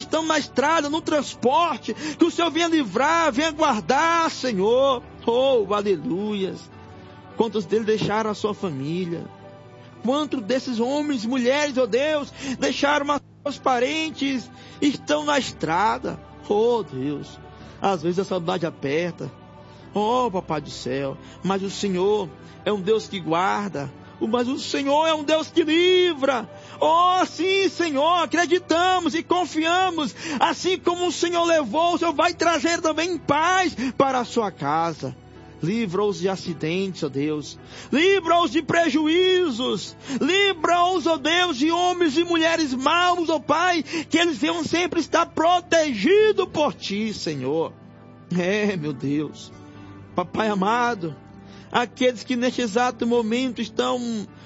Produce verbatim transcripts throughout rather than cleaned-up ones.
estão na estrada, no transporte, que o Senhor venha livrar, venha guardar, Senhor. Oh, aleluias. Quantos deles deixaram a sua família? Quantos desses homens, mulheres, oh Deus, deixaram seus parentes, estão na estrada? Oh Deus, às vezes a saudade aperta. Oh Papai do céu, mas o Senhor é um Deus que guarda, mas o Senhor é um Deus que livra. Oh sim, Senhor, acreditamos e confiamos, assim como o Senhor levou, o Senhor vai trazer também paz para a sua casa. Livra-os de acidentes, ó Deus. Livra-os de prejuízos. Livra-os, ó Deus, de homens e mulheres maus, ó Pai. Que eles venham sempre estar protegidos por Ti, Senhor. É, meu Deus. Papai amado, aqueles que neste exato momento estão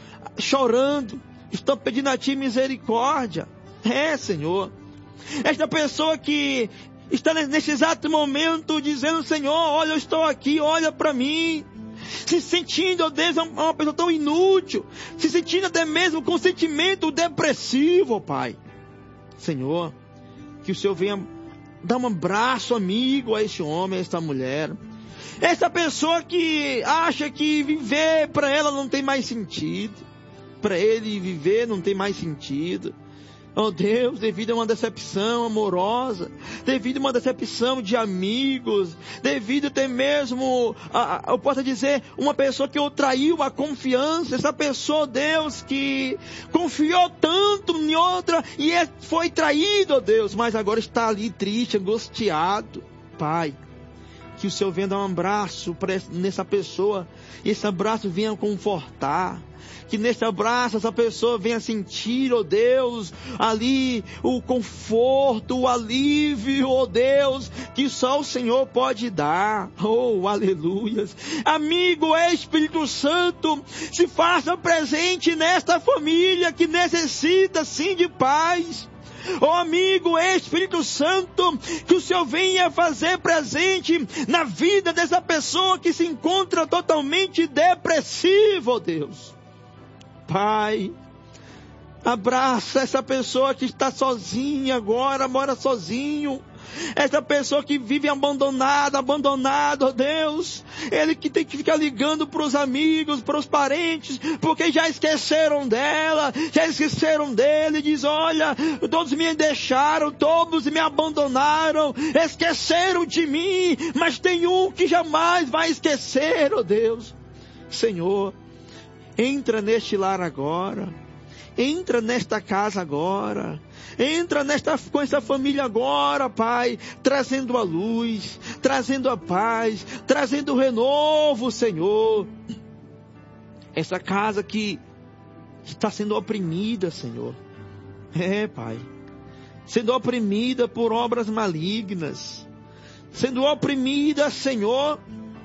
chorando, estão pedindo a Ti misericórdia. É, Senhor. Esta pessoa que está nesse exato momento dizendo, Senhor, olha, eu estou aqui, olha para mim. Se sentindo, ó Deus, uma pessoa tão inútil. Se sentindo até mesmo com sentimento depressivo, ó Pai. Senhor, que o Senhor venha dar um abraço amigo a este homem, a esta mulher. Essa pessoa que acha que viver para ela não tem mais sentido. Para ele viver não tem mais sentido. Oh Deus, devido a uma decepção amorosa, devido a uma decepção de amigos, devido até mesmo, a, a, eu posso dizer, uma pessoa que o traiu a confiança, essa pessoa, Deus, que confiou tanto em outra e é, foi traído, oh Deus, mas agora está ali triste, angustiado. Pai, que o Senhor venha dar um abraço para nessa pessoa, e esse abraço venha confortar. Que nesse abraço essa pessoa venha sentir, ó Deus, ali o conforto, o alívio, ó Deus, que só o Senhor pode dar. Oh, aleluias. Amigo Espírito Santo, se faça presente nesta família que necessita sim de paz. Oh amigo Espírito Santo, que o Senhor venha fazer presente na vida dessa pessoa que se encontra totalmente depressiva, ó Deus. Pai, abraça essa pessoa que está sozinha agora, mora sozinho. Essa pessoa que vive abandonada, abandonada, ó Deus. Ele que tem que ficar ligando para os amigos, para os parentes, porque já esqueceram dela, já esqueceram dele. Diz, olha, todos me deixaram, todos me abandonaram, esqueceram de mim, mas tem um que jamais vai esquecer, ó Deus. Senhor, entra neste lar agora. Entra nesta casa agora. Entra nesta, com essa família agora, Pai. Trazendo a luz, trazendo a paz, trazendo o renovo, Senhor. Essa casa que está sendo oprimida, Senhor. É, Pai. Sendo oprimida por obras malignas. Sendo oprimida, Senhor,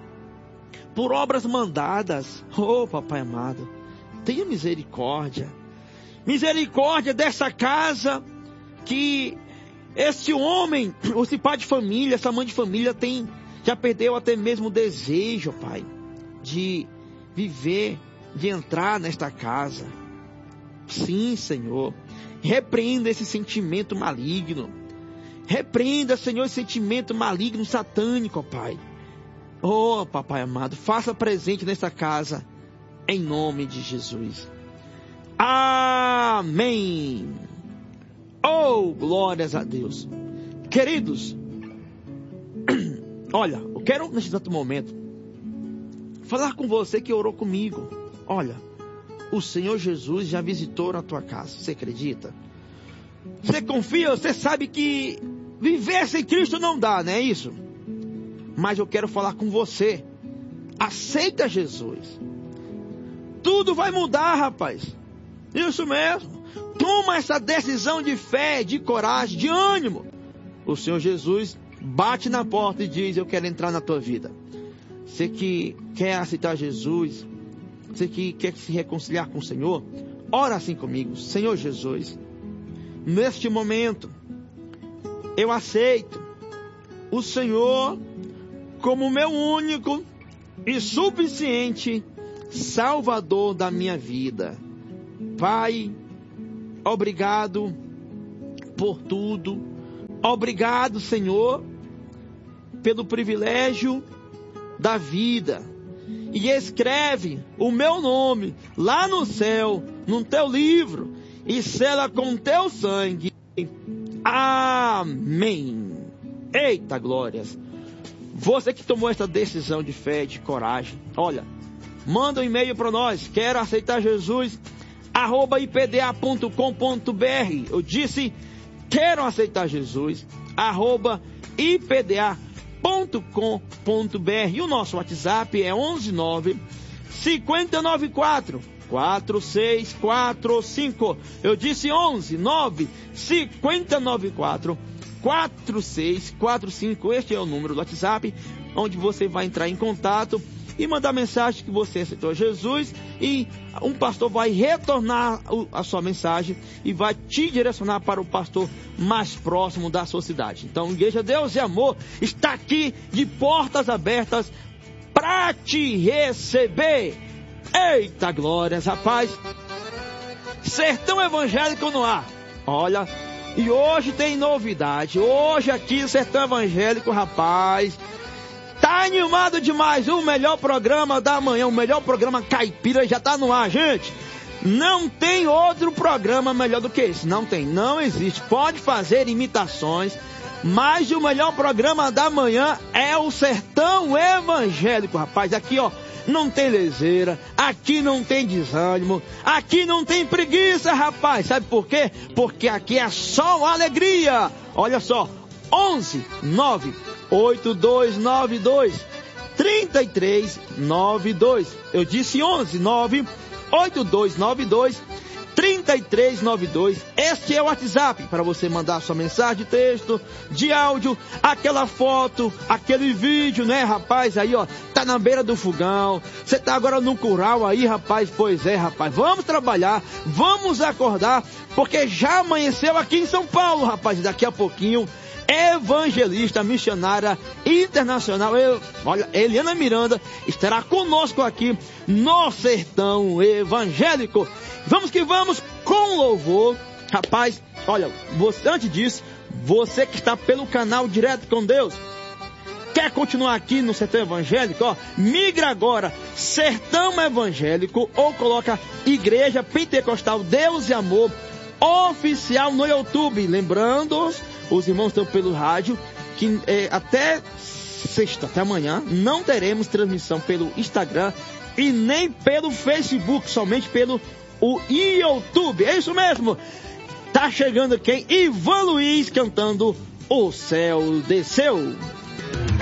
por obras mandadas. Oh, Papai amado, tenha misericórdia. Misericórdia dessa casa que esse homem, esse pai de família, essa mãe de família tem, já perdeu até mesmo o desejo, Pai, de viver, de entrar nesta casa. Sim, Senhor. Repreenda esse sentimento maligno. Repreenda, Senhor, esse sentimento maligno, satânico, Pai. Oh, Papai amado, faça presente nessa casa, em nome de Jesus. Amém. Oh, glórias a Deus. Queridos, olha, eu quero neste exato momento falar com você que orou comigo. Olha, o Senhor Jesus já visitou na tua casa, você acredita? Você confia, você sabe que viver sem Cristo não dá, não é isso? Mas eu quero falar com você. Aceita Jesus. Tudo vai mudar, rapaz. Isso mesmo. Toma essa decisão de fé, de coragem, de ânimo. O Senhor Jesus bate na porta e diz, eu quero entrar na tua vida. Você que quer aceitar Jesus, você que quer se reconciliar com o Senhor, ora assim comigo. Senhor Jesus, neste momento, eu aceito o Senhor como meu único e suficiente Salvador da minha vida. Pai, obrigado por tudo, Obrigado, Senhor, pelo privilégio da vida. E escreve o meu nome lá no céu, no teu livro, e sela com teu sangue. Amém. Eita glórias. Você que tomou essa decisão de fé, de coragem, olha, manda um e-mail para nós. Quero aceitar Jesus, arroba i p d a ponto com ponto b r. Eu disse, quero aceitar Jesus, arroba i p d a ponto com ponto b r. E o nosso WhatsApp é onze nove cinco nove quatro quatro seis quatro cinco. Eu disse onze nove cinco nove quatro quatro seis quatro cinco. Este é o número do WhatsApp, onde você vai entrar em contato e mandar mensagem que você aceitou Jesus, e um pastor vai retornar a sua mensagem e vai te direcionar para o pastor mais próximo da sua cidade. Então, Igreja Deus e Amor está aqui de portas abertas para te receber. Eita glórias, rapaz. Sertão Evangélico no ar. Olha, e hoje tem novidade. Hoje aqui, Sertão Evangélico, rapaz, tá animado demais. O melhor programa da manhã, o melhor programa caipira já tá no ar, gente. Não tem outro programa melhor do que esse. Não tem, não existe. Pode fazer imitações, mas o melhor programa da manhã é o Sertão Evangélico, rapaz. Aqui, ó, não tem leseira, aqui não tem desânimo, aqui não tem preguiça, rapaz. Sabe por quê? Porque aqui é só alegria. Olha só, onze nove oito dois nove dois três três nove dois. Eu disse onze nove oito dois nove dois três três nove dois. Este é o WhatsApp para você mandar sua mensagem de texto, de áudio, aquela foto, aquele vídeo, né, rapaz? Aí, ó, tá na beira do fogão, você tá agora no curral aí, rapaz. Pois é, rapaz, vamos trabalhar, vamos acordar, porque já amanheceu aqui em São Paulo, rapaz. Daqui a pouquinho, evangelista, missionária internacional, eu, olha, Eliana Miranda estará conosco aqui no Sertão Evangélico. Vamos que vamos com louvor. Rapaz, olha, você, antes disso, você que está pelo canal Direto com Deus, quer continuar aqui no Sertão Evangélico, ó, migra agora, Sertão Evangélico, ou coloca Igreja Pentecostal Deus e Amor Oficial no YouTube. Lembrando, os irmãos estão pelo rádio, que é, até sexta, até amanhã, não teremos transmissão pelo Instagram e nem pelo Facebook, somente pelo o YouTube. É isso mesmo. Tá chegando quem? Ivan Luiz cantando O Céu Desceu.